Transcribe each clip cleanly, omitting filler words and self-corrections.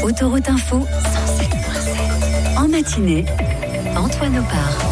Autoroute Info 107.7. En matinée, Antoine Opar.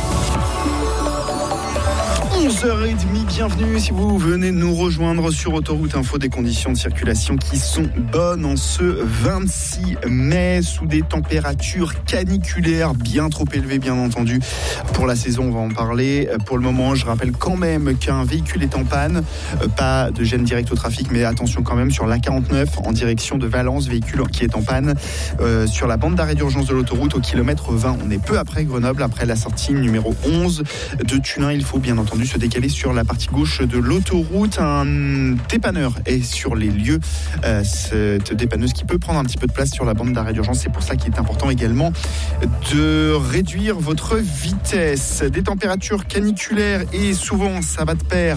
11h30, bienvenue si vous venez nous rejoindre sur Autoroute Info, des conditions de circulation qui sont bonnes en ce 26 mai sous des températures caniculaires bien trop élevées bien entendu. Pour la saison, on va en parler. Pour le moment, je rappelle quand même qu'un véhicule est en panne. Pas de gêne directe au trafic, mais attention quand même sur l'A49 en direction de Valence, véhicule qui est en panne sur la bande d'arrêt d'urgence de l'autoroute au kilomètre 20. On est peu après Grenoble, après la sortie numéro 11 de Tullin. Il faut bien entendu se décaler sur la partie gauche de l'autoroute. Un dépanneur est sur les lieux. Cette dépanneuse qui peut prendre un petit peu de place sur la bande d'arrêt d'urgence. C'est pour ça qu'il est important également de réduire votre vitesse. Des températures caniculaires et souvent ça va de pair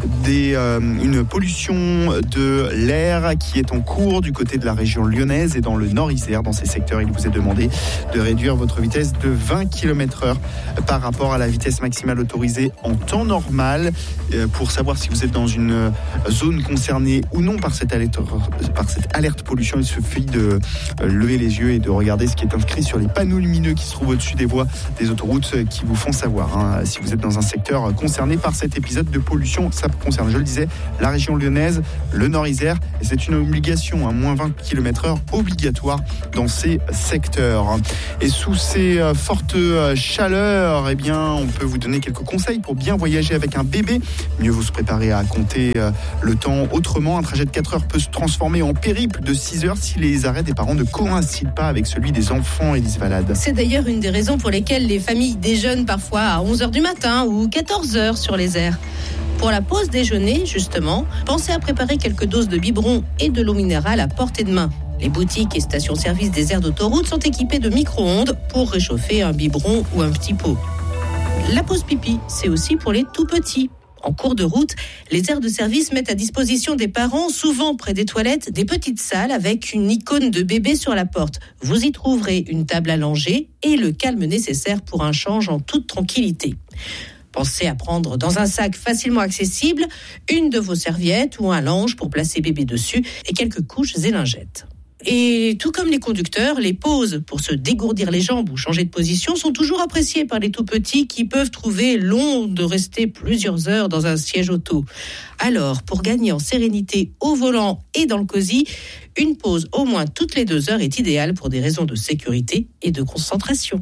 une pollution de l'air qui est en cours du côté de la région lyonnaise et dans le Nord-Isère. Dans ces secteurs, il vous est demandé de réduire votre vitesse de 20 km/h par rapport à la vitesse maximale autorisée en temps normal. Pour savoir si vous êtes dans une zone concernée ou non par cette alerte pollution, il suffit de lever les yeux et de regarder ce qui est inscrit sur les panneaux lumineux qui se trouvent au-dessus des voies des autoroutes qui vous font savoir si vous êtes dans un secteur concerné par cet épisode de pollution. Ça concerne, je le disais, la région lyonnaise, le Nord-Isère, et c'est une obligation, moins 20 km/h obligatoire dans ces secteurs. Et sous ces fortes chaleurs, eh bien, on peut vous donner quelques conseils pour bien voyager avec un bébé. Mieux vaut se préparer à compter le temps autrement. Un trajet de 4 heures peut se transformer en périple de 6 heures si les arrêts des parents ne coïncident pas avec celui des enfants, Élise Valade. C'est d'ailleurs une des raisons pour lesquelles les familles déjeunent parfois à 11h du matin ou 14h sur les aires. Pour la pause déjeuner, justement, pensez à préparer quelques doses de biberon et de l'eau minérale à portée de main. Les boutiques et stations-service des aires d'autoroute sont équipées de micro-ondes pour réchauffer un biberon ou un petit pot. La pause pipi, c'est aussi pour les tout petits. En cours de route, les aires de service mettent à disposition des parents, souvent près des toilettes, des petites salles avec une icône de bébé sur la porte. Vous y trouverez une table allongée et le calme nécessaire pour un change en toute tranquillité. Pensez à prendre dans un sac facilement accessible une de vos serviettes ou un linge pour placer bébé dessus et quelques couches et lingettes. Et tout comme les conducteurs, les pauses pour se dégourdir les jambes ou changer de position sont toujours appréciées par les tout-petits qui peuvent trouver long de rester plusieurs heures dans un siège auto. Alors, pour gagner en sérénité au volant et dans le cosy, une pause au moins toutes les 2 heures est idéale pour des raisons de sécurité et de concentration.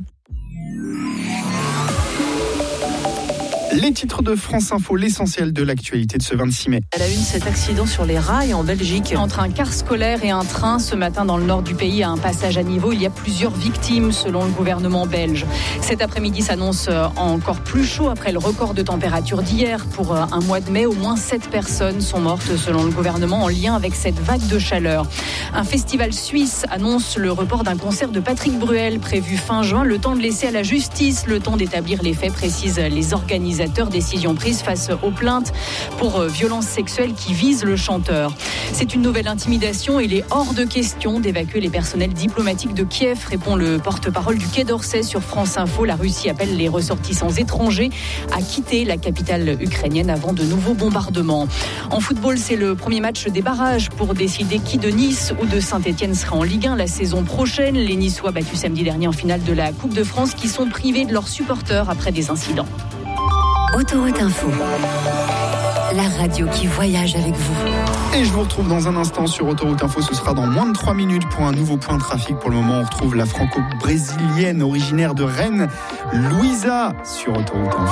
Les titres de France Info, l'essentiel de l'actualité de ce 26 mai. À la une, cet accident sur les rails en Belgique. Entre un car scolaire et un train, ce matin dans le nord du pays, à un passage à niveau, il y a plusieurs victimes selon le gouvernement belge. Cet après-midi s'annonce encore plus chaud après le record de température d'hier. Pour un mois de mai, au moins 7 personnes sont mortes selon le gouvernement en lien avec cette vague de chaleur. Un festival suisse annonce le report d'un concert de Patrick Bruel prévu fin juin. Le temps de laisser à la justice le temps d'établir les faits, précisent les organisateurs. Décision prise face aux plaintes pour violences sexuelles qui visent le chanteur. C'est une nouvelle intimidation et il est hors de question d'évacuer les personnels diplomatiques de Kiev, répond le porte-parole du Quai d'Orsay sur France Info. La Russie appelle les ressortissants étrangers à quitter la capitale ukrainienne avant de nouveaux bombardements. En football, c'est le premier match des barrages pour décider qui de Nice ou de Saint-Etienne sera en Ligue 1 la saison prochaine. Les Niçois battus samedi dernier en finale de la Coupe de France qui sont privés de leurs supporters après des incidents. Autoroute Info, la radio qui voyage avec vous. Et je vous retrouve dans un instant sur Autoroute Info. Ce sera dans moins de 3 minutes pour un nouveau point de trafic. Pour le moment, on retrouve la franco-brésilienne originaire de Rennes, Louisa, sur Autoroute Info.